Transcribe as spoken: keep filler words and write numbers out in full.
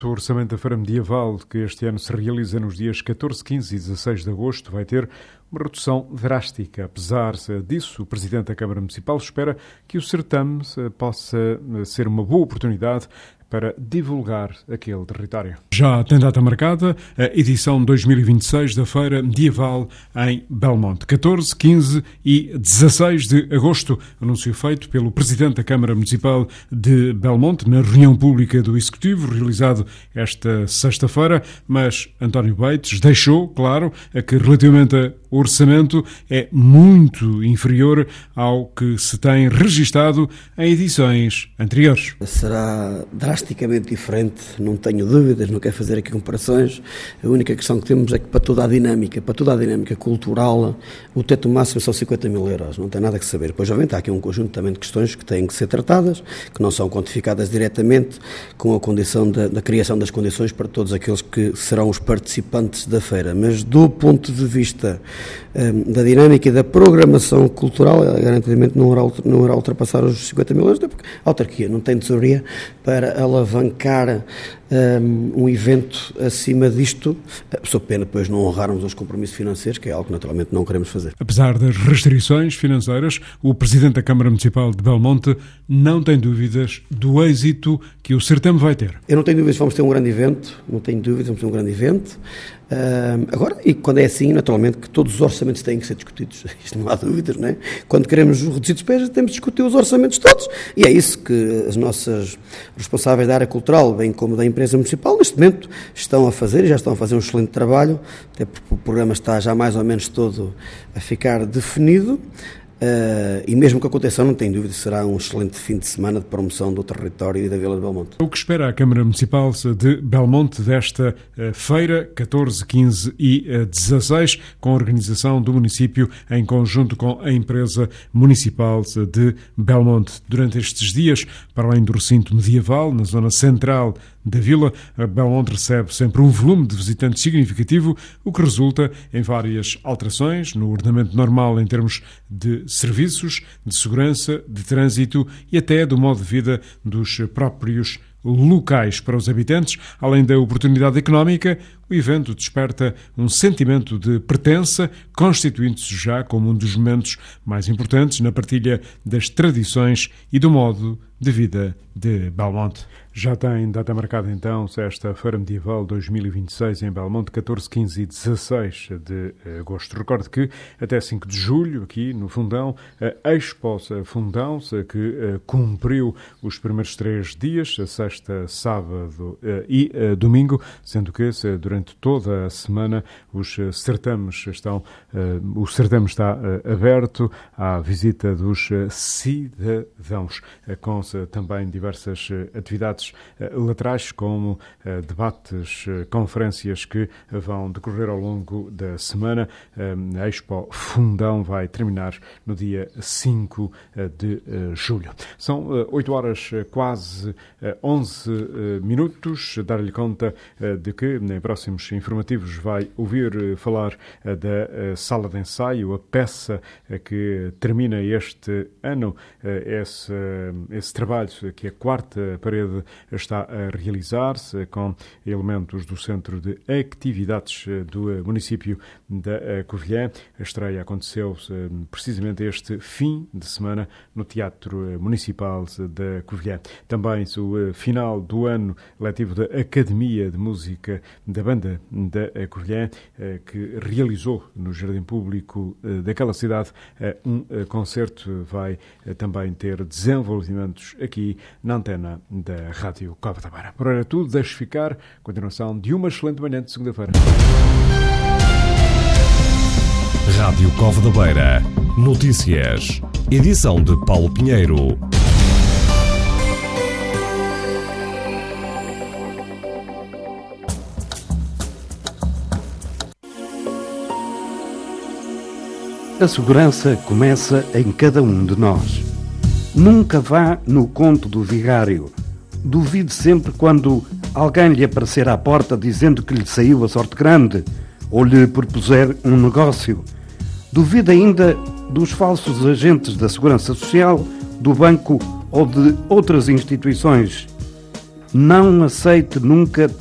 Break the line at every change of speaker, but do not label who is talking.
O orçamento da Feira Medieval, que este ano se realiza nos dias catorze, quinze e dezasseis de agosto, vai ter uma redução drástica. Apesar disso, o Presidente da Câmara Municipal espera que o certame possa ser uma boa oportunidade para divulgar aquele território. Já tem data marcada a edição dois mil e vinte e seis da Feira Medieval em Belmonte, catorze, quinze e dezasseis de agosto. Anúncio feito pelo Presidente da Câmara Municipal de Belmonte na reunião pública do Executivo, realizado esta sexta-feira, mas António Bates deixou claro que relativamente ao orçamento é muito inferior ao que se tem registado em edições anteriores.
Será drasticamente diferente, não tenho dúvidas, não quero fazer aqui comparações. A única questão que temos é que para toda a dinâmica, para toda a dinâmica cultural, o teto máximo são cinquenta mil euros, não tem nada que saber. Depois, obviamente, há aqui um conjunto também de questões que têm que ser tratadas, que não são quantificadas diretamente, com a condição da, da criação das condições para todos aqueles que serão os participantes da feira. Mas do ponto de vista um, da dinâmica e da programação cultural, ela garantidamente não irá, não irá ultrapassar os cinquenta mil euros, porque a autarquia não tem tesouraria para alavancar um, um evento acima disto, só pena depois não honrarmos os compromissos financeiros, que é algo que naturalmente não queremos fazer.
Apesar das restrições financeiras, o Presidente da Câmara Municipal de Belmonte não tem dúvidas do êxito que o certame vai ter.
Eu não tenho dúvidas que vamos ter um grande evento, não tenho dúvidas, vamos ter um grande evento. Uh, agora, e quando é assim, naturalmente que todos os orçamentos têm que ser discutidos, isto não há dúvidas, não é? Quando queremos reduzir despesas, temos de discutir os orçamentos todos, e é isso que as nossas responsáveis da área cultural, bem como da empresa municipal, neste momento estão a fazer, e já estão a fazer um excelente trabalho, até porque o programa está já mais ou menos todo a ficar definido. Uh, e mesmo que aconteça, não tenho dúvida, será um excelente fim de semana de promoção do território e da Vila de Belmonte.
O que espera a Câmara Municipal de Belmonte desta uh, feira, catorze, quinze e dezasseis, com a organização do município em conjunto com a empresa municipal de Belmonte. Durante estes dias, para além do recinto medieval, na zona central da vila, a Belmonte recebe sempre um volume de visitantes significativo, o que resulta em várias alterações no ordenamento normal em termos de serviços, de segurança, de trânsito e até do modo de vida dos próprios locais para os habitantes. Além da oportunidade económica, o evento desperta um sentimento de pertença, constituindo-se já como um dos momentos mais importantes na partilha das tradições e do modo de vida de Belmonte. Já tem data marcada então esta Feira Medieval dois mil e vinte e seis em Belmonte, catorze, quinze e dezasseis de agosto. Recordo que até cinco de julho, aqui no Fundão, a Expo Fundão, que cumpriu os primeiros três dias, sexta, sábado e domingo, sendo que durante toda a semana os certames estão, o certame está aberto à visita dos cidadãos, com também diversas atividades laterais, como debates, conferências que vão decorrer ao longo da semana. A Expo Fundão vai terminar no dia cinco de julho. São oito horas, quase onze minutos. Dar-lhe conta de que, em próximos informativos, vai ouvir falar da Sala de Ensaio, a peça que termina este ano, esse, esse trabalho que a quarta parede está a realizar-se com elementos do Centro de Atividades do município da Covilhã. A estreia aconteceu precisamente este fim de semana no Teatro Municipal da Covilhã. Também o final do ano letivo da Academia de Música da Banda da Covilhã, que realizou no Jardim Público daquela cidade um concerto, vai também ter desenvolvimentos aqui na antena da Rádio Cova da Beira. Por era tudo, deixe ficar. Continuação de uma excelente manhã de segunda-feira.
Rádio Cova da Beira. Notícias. Edição de Paulo Pinheiro.
A segurança começa em cada um de nós. Nunca vá no conto do vigário. Duvide sempre quando alguém lhe aparecer à porta dizendo que lhe saiu a sorte grande ou lhe propuser um negócio. Duvide ainda dos falsos agentes da Segurança Social, do banco ou de outras instituições. Não aceite nunca